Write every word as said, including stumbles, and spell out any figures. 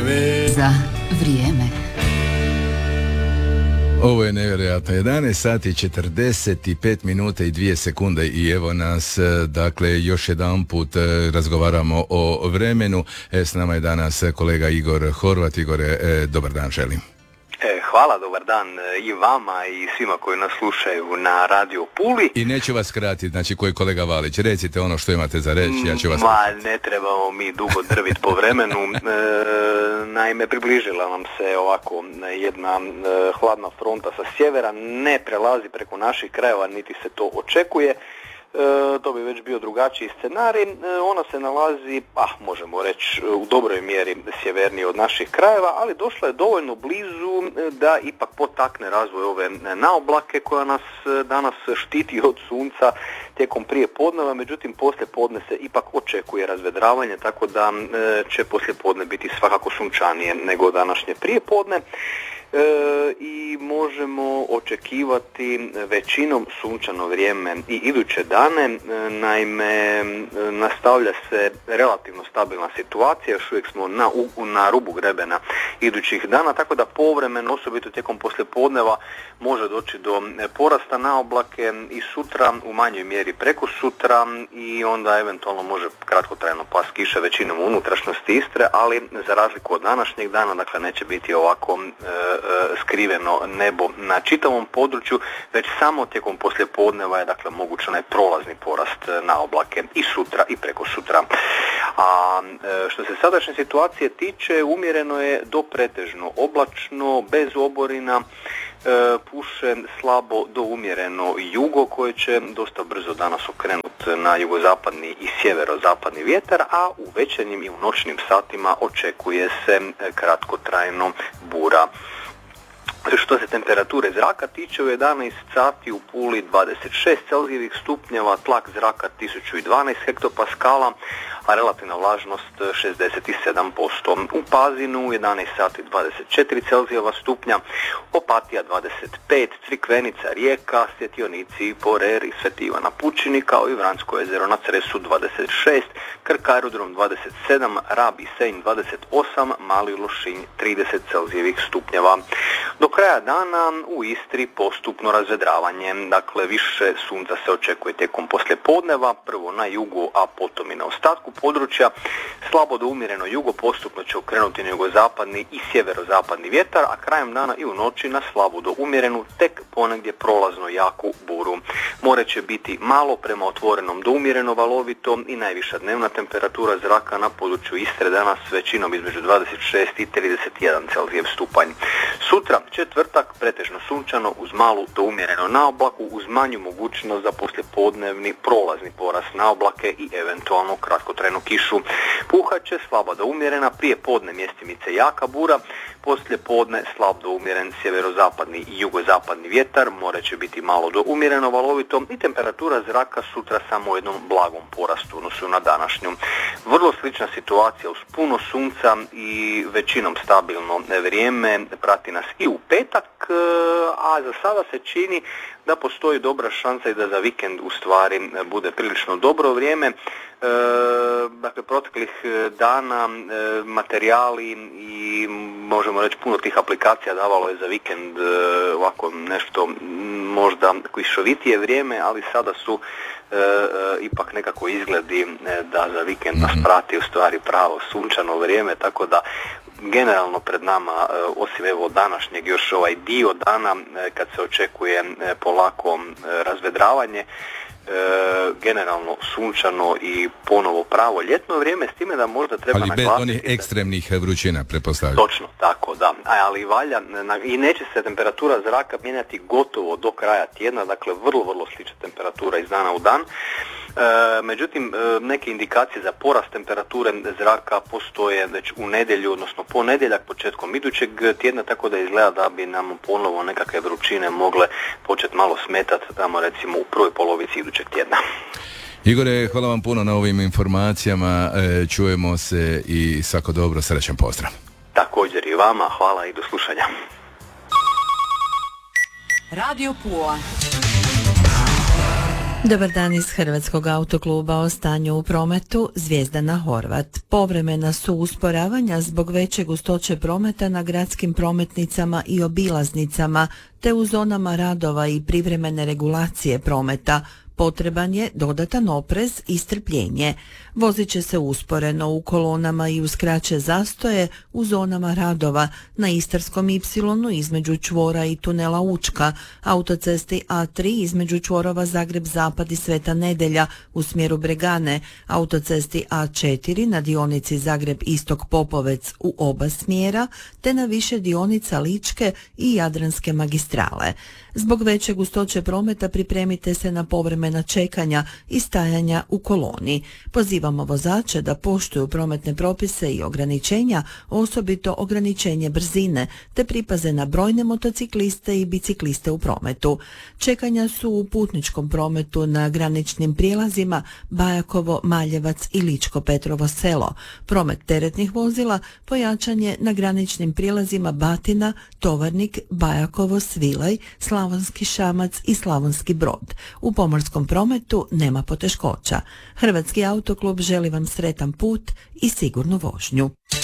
vrijeme za vrijeme. Ovo je nevjerojatno, jedanaest sati četrdeset pet minuta i dvije sekunde i evo nas, dakle, još jedan put razgovaramo o vremenu. S nama je danas kolega Igor Horvat. Igore, dobar dan želim. Hvala, dobar dan i vama i svima koji nas slušaju na Radio Puli. I neću vas kratiti, znači koji kolega Valić, recite ono što imate za reći, ja ću vas... Ma, ne trebamo mi dugo drviti po vremenu. E, naime, približila nam se ovako jedna e, hladna fronta sa sjevera, ne prelazi preko naših krajeva, niti se to očekuje. E, to bi već bio drugačiji scenarij. E, ona se nalazi, pa možemo reći, u dobroj mjeri sjevernije od naših krajeva, ali došla je dovoljno blizu da ipak potakne razvoj ove naoblake koja nas danas štiti od sunca tijekom prije podneva, međutim poslije podne se ipak očekuje razvedravanje, tako da e, će poslije podne biti svakako sunčanije nego današnje prije podne. E, i možemo očekivati većinom sunčano vrijeme i iduće dane. E, naime, nastavlja se relativno stabilna situacija, još uvijek smo na, na rubu grebena idućih dana, tako da povremeno, osobito tijekom poslijepodneva, može doći do porasta na oblake i sutra, u manjoj mjeri preko sutra, i onda eventualno može kratkotrajno pas kiša većinom u unutrašnjosti Istre, ali za razliku od današnjeg dana, dakle, neće biti ovako e, skriveno nebo na čitavom području, već samo tijekom poslijepodneva je, dakle, moguć onaj prolazni porast na oblake i sutra i preko sutra. A što se sadašnje situacije tiče, umjereno je do pretežno oblačno, bez oborina, e, puše slabo do umjereno jugo koje će dosta brzo danas okrenuti na jugozapadni i sjeverozapadni vjetar, a u večernjim i u noćnim satima očekuje se kratkotrajno bura. Što se temperature zraka tiče, u jedanaest sati u Puli dvadeset šest celzijevih stupnjeva, tlak zraka tisuću dvanaest hektopaskala, a relativna vlažnost šezdeset sedam posto. U Pazinu u jedanaest sati dvadeset četiri celzijeva stupnja, Opatija dvadeset pet, Crikvenica, Rijeka, Svjetionici, Porer i Sveti Ivan na Pučini, kao i Vransko jezero na Cresu dvadeset šest, Krk aerodrom dvadeset sedam, Rab i Senj dvadeset osam, Mali Lošinj trideset celzijevih stupnjeva. Do kraja dana u Istri postupno razvedravanje, dakle više sunca se očekuje tijekom poslijepodneva, prvo na jugu, a potom i na ostatku područja. Slabo do umjereno jugo postupno će okrenuti na jugozapadni i sjeverozapadni vjetar, a krajem dana i u noći na slabo do umjerenu, tek ponegdje prolazno jaku buru. More će biti malo prema otvorenom do umjereno valovito i najviša dnevna temperatura zraka na području Istre danas većinom između dvadeset šest i trideset jedan celzijev stupanj. Sutra, četvrtak, pretežno sunčano uz malu do umjereno na oblaku, uz manju mogućnost za poslijepodnevni prolazni porast na oblake i eventualno kratkotrajnu kišu. Puhat će slaba do umjerena, prije podne mjestimice jaka bura, poslije podne slab do umjeren sjeverozapadni i jugozapadni vjetar, more će biti malo do umjereno valovito i temperatura zraka sutra samo u jednom blagom porastu odnosu na današnju. Vrlo slična situacija uz puno sunca i većinom stabilno vrijeme prati nas i u petak, a za sada se čini da postoji dobra šansa i da za vikend u stvari bude prilično dobro vrijeme. E, dakle, proteklih dana e, materijali i možemo reći puno tih aplikacija davalo je za vikend e, ovako nešto možda kišovitije vrijeme, ali sada su e, e, ipak nekako izgledi e, da za vikend nas prati u stvari pravo sunčano vrijeme, tako da generalno pred nama, osim evo današnjeg, još ovaj dio dana kad se očekuje polako razvedravanje, generalno sunčano i ponovo pravo ljetno vrijeme, s time da možda treba naglasiti... Ali bez onih ekstremnih vrućina, pretpostavljam. Točno, tako da. Ali valja, i neće se temperatura zraka mijenjati gotovo do kraja tjedna, dakle vrlo, vrlo slična temperatura iz dana u dan. E, međutim, neke indikacije za porast temperature zraka postoje već u nedjelju, odnosno ponedjeljak, početkom idućeg tjedna, tako da izgleda da bi nam ponovo nekakve vrućine mogle početi malo smetati tamo recimo u prvoj polovici idućeg tjedna. Igore, hvala vam puno na ovim informacijama, e, čujemo se i svako dobro, srećan pozdrav. Također i vama, hvala i do slušanja. Radio Pula. Dobar dan iz Hrvatskog autokluba o stanju u prometu. Zvijezdana Horvat. Povremena su usporavanja zbog veće gustoće prometa na gradskim prometnicama i obilaznicama, te u zonama radova i privremene regulacije prometa. Potreban je dodatan oprez i strpljenje. Vozit će se usporeno u kolonama i uz kraće zastoje u zonama radova na Istarskom ipsilonu između čvora i tunela Učka, autocesti A tri između čvorova Zagreb-Zapad i Sveta Nedelja u smjeru Bregane, autocesti A četiri na dionici Zagreb-Istok-Popovec u oba smjera, te na više dionica Ličke i Jadranske magistrale. Zbog veće gustoće prometa pripremite se na povremena čekanja i stajanja u koloni. Pozivamo vozače da poštuju prometne propise i ograničenja, osobito ograničenje brzine, te pripaze na brojne motocikliste i bicikliste u prometu. Čekanja su u putničkom prometu na graničnim prijelazima Bajakovo, Maljevac i Ličko Petrovo Selo. Promet teretnih vozila pojačan je na graničnim prijelazima Batina, Tovarnik, Bajakovo, Svilaj, Slavonski Šamac i Slavonski Brod. U pomorskom prometu nema poteškoća. Hrvatski autoklub želi vam sretan put i sigurnu vožnju.